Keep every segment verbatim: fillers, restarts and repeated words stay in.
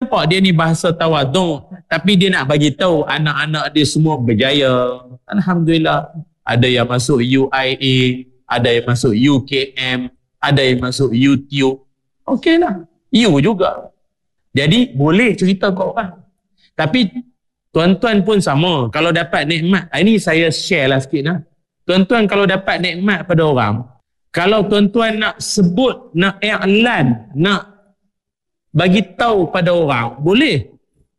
nampak dia ni bahasa tawaduk, tapi dia nak bagi tahu anak-anak dia semua berjaya. Alhamdulillah. Ada yang masuk U I A, ada yang masuk U K M, ada yang masuk YouTube. Okeylah. You juga. Jadi boleh cerita kat orang. Tapi tuan-tuan pun sama. Kalau dapat nikmat, ini saya share lah sikit lah. Tuan-tuan kalau dapat nikmat pada orang, kalau tuan-tuan nak sebut, nak i'lan, nak bagi tahu pada orang, boleh.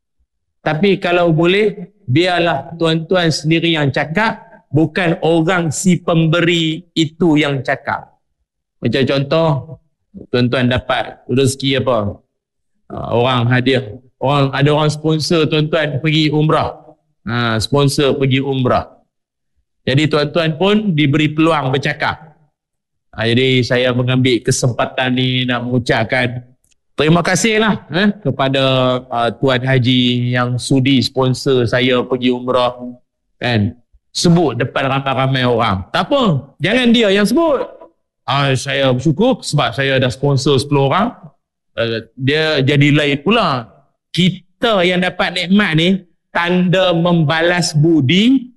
Tapi kalau boleh, biarlah tuan-tuan sendiri yang cakap, bukan orang si pemberi itu yang cakap. Macam contoh, tuan-tuan dapat rezeki apa? Orang hadiah. Orang, ada orang sponsor tuan-tuan pergi umrah. Ha, sponsor pergi umrah. Jadi tuan-tuan pun diberi peluang bercakap. Ha, jadi saya mengambil kesempatan ni nak mengucapkan terima kasihlah eh, kepada uh, Tuan Haji yang sudi sponsor saya pergi umrah. Kan? Sebut depan ramai-ramai orang. Tak apa. Jangan dia yang sebut. Ah, saya bersyukur sebab saya dah sponsor sepuluh orang. Uh, dia jadi lain pula. Kita yang dapat nikmat ni, tanda membalas budi,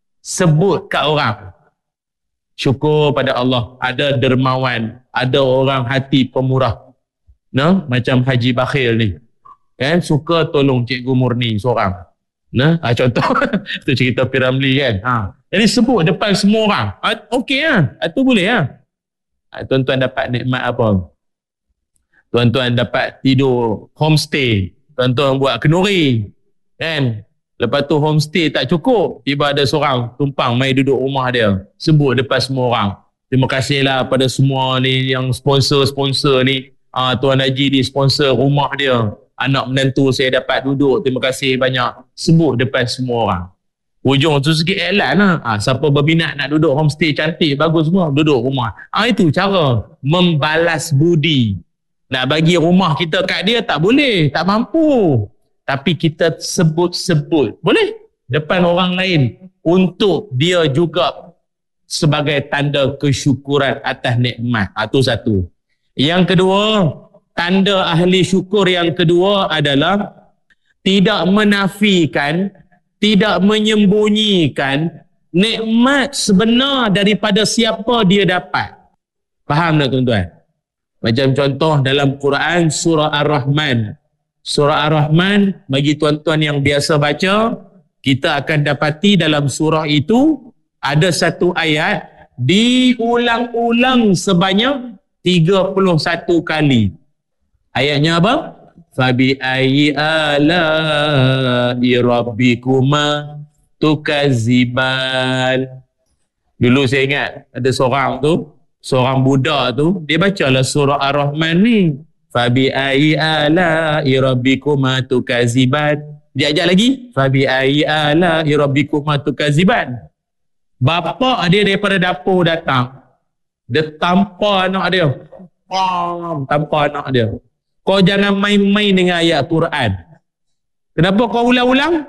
sebut kat orang. Syukur pada Allah. Ada dermawan. Ada orang hati pemurah. Nah, macam Haji Bakhil ni. Kan? Suka tolong Cikgu Murni seorang. Nah, ha, contoh itu cerita Piramli kan. Ha. Jadi sebut depan semua orang. Ha, okey ah. Ha. Itu boleh ah. Ha. Tuan-tuan dapat nikmat apa? Tuan-tuan dapat tidur homestay. Tuan-tuan buat kenuri. Kan? Lepas tu homestay tak cukup. Tiba ada seorang tumpang mai duduk rumah dia. Sebut depan semua orang. Terima kasihlah pada semua ni yang sponsor-sponsor ni. Ha, Tuan Haji ni sponsor rumah dia. Anak menantu saya dapat duduk. Terima kasih banyak. Sebut depan semua orang. Hujung tu sikit iklan lah. Ha, siapa berminat nak duduk homestay cantik, bagus semua, duduk rumah. Ha, itu cara membalas budi. Nak bagi rumah kita kat dia tak boleh, tak mampu. Tapi kita sebut-sebut. Boleh? Depan orang lain. Untuk dia juga sebagai tanda kesyukuran atas nikmat. Itu satu. Yang kedua, tanda ahli syukur yang kedua adalah tidak menafikan, tidak menyembunyikan nikmat sebenar daripada siapa dia dapat. Faham tak tuan-tuan? Macam contoh dalam Quran surah Ar-Rahman. Surah Ar-Rahman bagi tuan-tuan yang biasa baca, kita akan dapati dalam surah itu ada satu ayat diulang-ulang sebanyak tiga puluh satu kali. Ayatnya apa? Fabi ayyi ala'i rabbikuma tukaziban. Dulu saya ingat ada seorang tu, seorang budak tu, dia bacalah surah Ar-Rahman ni. Fabi ayyi ala'i rabbikuma tukaziban. Dia ajak lagi. Fabi ayyi ala'i rabbikuma tukaziban. Bapa dia daripada dapur datang. Dia tampar anak dia. Pam, tampar anak dia. Kau jangan main-main dengan ayat Quran. Kenapa kau ulang-ulang?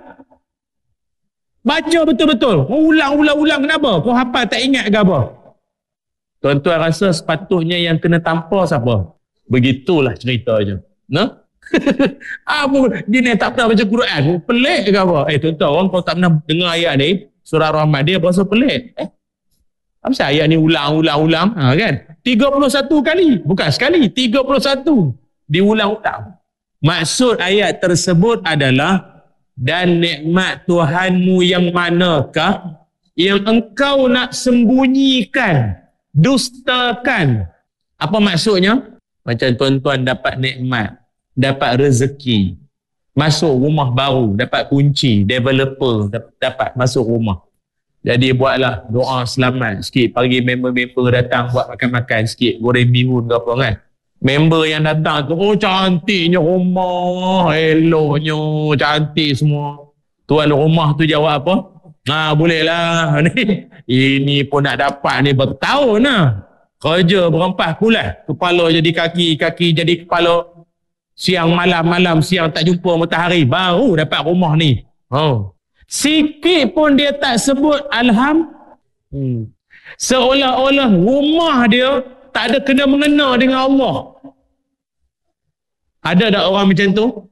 Baca betul-betul. Kau ulang-ulang-ulang kenapa? Kau hafal tak ingat ke apa? Tuan-tuan rasa sepatutnya yang kena tampar siapa? Begitulah ceritanya. Nah? Apa? Dia ni tak pernah baca Quran. Pelik ke apa? Eh tuan-tuan, orang kau tak pernah dengar ayat ni, surah Rahman, dia berasa pelik. Eh? Apa sebab ayat ni ulang-ulang-ulang? Ha, kan? tiga puluh satu kali. Bukan sekali. tiga puluh satu. Diulang-ulang. Maksud ayat tersebut adalah dan nikmat Tuhanmu yang manakah yang engkau nak sembunyikan, dustakan. Apa maksudnya? Macam tuan-tuan dapat nikmat, dapat rezeki, masuk rumah baru, dapat kunci, developer dapat masuk rumah. Jadi buatlah doa selamat sikit, pagi member-member datang buat makan-makan sikit, goreng bihun ke apa kan. Member yang datang tu, oh cantiknya rumah, eloknya, cantik semua. Tuan rumah tu jawab apa? Ha, boleh lah. Ni, ini pun nak dapat ni bertahun lah. Kerja berempat bulan. Kepala jadi kaki, kaki jadi kepala. Siang malam, malam siang tak jumpa matahari. Baru dapat rumah ni. Oh. Sikit pun dia tak sebut Alham. Hmm. Seolah-olah rumah dia tak ada kena mengena dengan Allah. Ada tak orang macam tu?